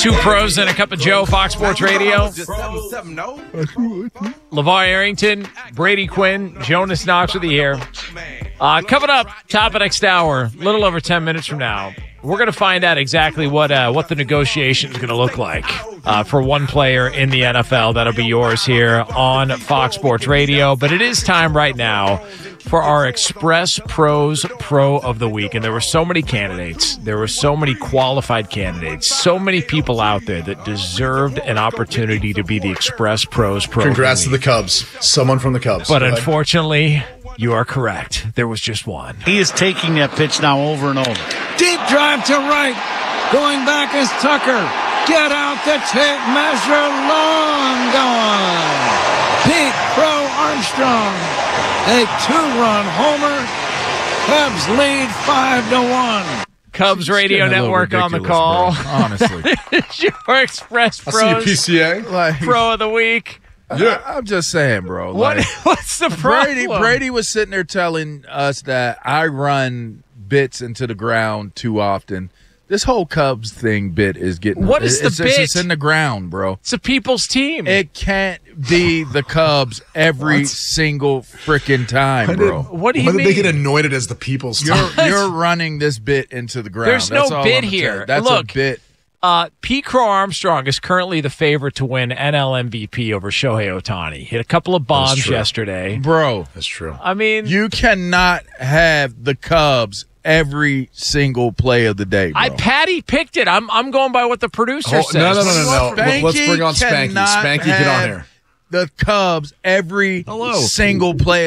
Two pros and a cup of Joe, Fox Sports Radio. LeVar Arrington, Brady Quinn, Jonas Knox with you here. Coming up, top of next hour, a little over 10 minutes from now, we're going to find out exactly what the negotiation is going to look like for one player in the NFL. That'll be yours here on Fox Sports Radio. But it is time right now for our Express Pros Pro of the Week. And there were so many candidates. There were so many qualified candidates. So many people out there that deserved an opportunity to be the Express Pros Pro Congrats of the to the Cubs. Someone from the Cubs. But unfortunately, you are correct. There was just one. He is taking that pitch now over and over. Deep drive to right. Going back is Tucker. Get out the tape measure. Long gone. Pete Crow Armstrong. A two-run homer. Cubs lead 5-1. Cubs Radio Network on the call. Bro, honestly. It's your Express Pros I see you, PCA. Pro of the Week. Yeah, I'm just saying, bro. What's the problem? Brady was sitting there telling us that I run bits into the ground too often. This whole Cubs thing bit is getting. What is the bit? It's in the ground, bro. It's a people's team. It can't be the Cubs every single freaking time, bro. What do you When mean? did they get anointed as the people's team? You're running this bit into the ground. There's That's no all bit I'm here. tell you. That's Look, a bit. Pete Crow Armstrong is currently the favorite to win NL MVP over Shohei Ohtani. Hit a couple of bombs yesterday. Bro, That's true. I mean, you cannot have the Cubs every single play of the day, bro. Patty picked it. I'm going by what the producer says. No. Spanky Let's bring on Spanky. cannot Spanky, get on have here. The Cubs every single play